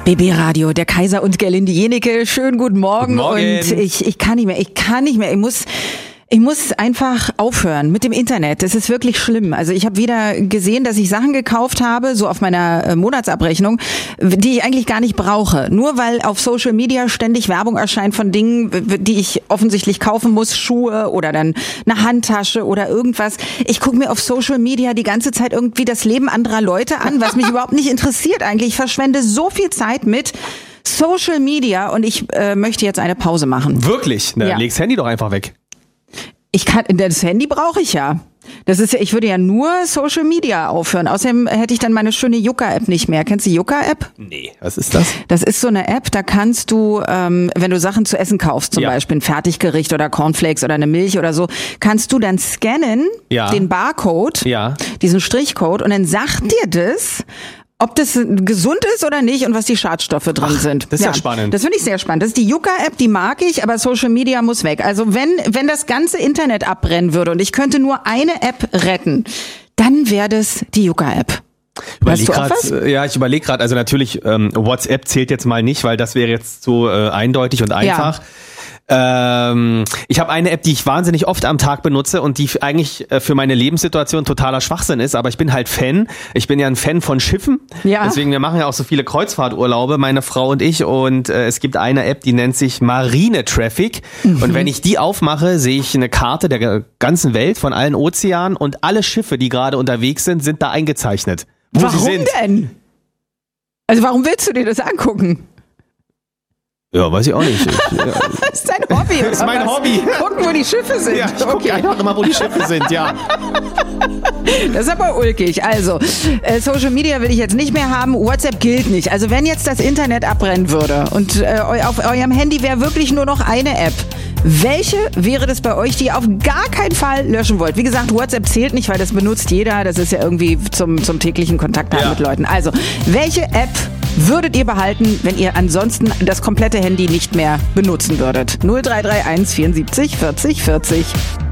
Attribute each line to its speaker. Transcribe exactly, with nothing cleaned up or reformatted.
Speaker 1: B B Radio, der Kaiser und Gerlinde Jenecke. Schönen guten Morgen.
Speaker 2: Guten Morgen.
Speaker 1: Und ich, ich kann nicht mehr, ich kann nicht mehr, ich muss... Ich muss einfach aufhören mit dem Internet. Das ist wirklich schlimm. Also ich habe wieder gesehen, dass ich Sachen gekauft habe, so auf meiner äh, Monatsabrechnung, die ich eigentlich gar nicht brauche. Nur weil auf Social Media ständig Werbung erscheint von Dingen, die ich offensichtlich kaufen muss, Schuhe oder dann eine Handtasche oder irgendwas. Ich gucke mir auf Social Media die ganze Zeit irgendwie das Leben anderer Leute an, was mich überhaupt nicht interessiert eigentlich. Ich verschwende so viel Zeit mit Social Media und ich äh, möchte jetzt eine Pause machen.
Speaker 2: Wirklich? Na,
Speaker 1: Ja.
Speaker 2: leg's Handy doch einfach weg.
Speaker 1: Ich kann, das Handy brauche ich ja. Das ist ja, ich würde ja nur Social Media aufhören. Außerdem hätte ich dann meine schöne Yucca-App nicht mehr. Kennst du die Yucca-App?
Speaker 2: Nee, was ist das?
Speaker 1: Das ist so eine App, da kannst du, ähm, wenn du Sachen zu essen kaufst, zum
Speaker 2: Ja.
Speaker 1: Beispiel ein Fertiggericht oder Cornflakes oder eine Milch oder so, kannst du dann scannen,
Speaker 2: Ja.
Speaker 1: den Barcode,
Speaker 2: Ja.
Speaker 1: diesen Strichcode, und dann sagt dir das, ob das gesund ist oder nicht und was die Schadstoffe drin sind.
Speaker 2: das ist ja spannend.
Speaker 1: Das finde ich sehr spannend. Das ist die Yucca-App, die mag ich, aber Social Media muss weg. Also wenn, wenn das ganze Internet abbrennen würde und ich könnte nur eine App retten, dann wäre das die Yucca-App. Weißt
Speaker 2: Überleg
Speaker 1: du auch
Speaker 2: grad,
Speaker 1: was?
Speaker 2: äh, ja, ich überlege gerade, also natürlich, ähm, WhatsApp zählt jetzt mal nicht, weil das wäre jetzt so äh, eindeutig und einfach. Ähm, ich habe eine App, die ich wahnsinnig oft am Tag benutze und die f- eigentlich äh, für meine Lebenssituation totaler Schwachsinn ist, aber ich bin halt Fan. Ich bin ja ein Fan von Schiffen.
Speaker 1: Ja.
Speaker 2: Deswegen, wir machen ja auch so viele Kreuzfahrturlaube, meine Frau und ich, und äh, es gibt eine App, die nennt sich Marine Traffic.
Speaker 1: Mhm.
Speaker 2: Und wenn ich die aufmache, sehe ich eine Karte der ge- ganzen Welt von allen Ozeanen und alle Schiffe, die gerade unterwegs sind, sind da eingezeichnet. Wo
Speaker 1: Warum
Speaker 2: sie sind.
Speaker 1: denn? Also warum willst du dir das angucken?
Speaker 2: Ja, weiß ich auch nicht. Ich, ja.
Speaker 1: Das ist dein Hobby.
Speaker 2: Das ist mein
Speaker 1: oder was?
Speaker 2: Hobby.
Speaker 1: Gucken, wo die Schiffe sind.
Speaker 2: Ja, ich gucke einfach immer, wo die Schiffe sind, ja.
Speaker 1: Das ist aber ulkig. Also, äh, Social Media will ich jetzt nicht mehr haben. WhatsApp gilt nicht. Also, wenn jetzt das Internet abbrennen würde und äh, eu- auf eurem Handy wäre wirklich nur noch eine App, welche wäre das bei euch, die ihr auf gar keinen Fall löschen wollt? Wie gesagt, WhatsApp zählt nicht, weil das benutzt jeder. Das ist ja irgendwie zum, zum täglichen Kontakt haben
Speaker 2: Ja.
Speaker 1: mit Leuten. Also, welche App würdet ihr behalten, wenn ihr ansonsten das komplette Handy nicht mehr benutzen würdet? null drei drei eins vierundsiebzig vierzig vierzig.